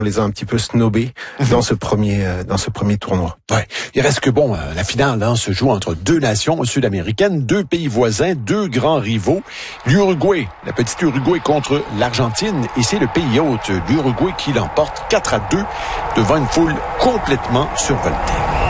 On les a un petit peu snobés dans ce premier tournoi. Ouais. Il reste que la finale se joue entre deux nations sud-américaines, deux pays voisins, deux grands rivaux. L'Uruguay, la petite Uruguay contre l'Argentine, et c'est le pays hôte, l'Uruguay, qui l'emporte 4-2 devant une foule complètement survoltée.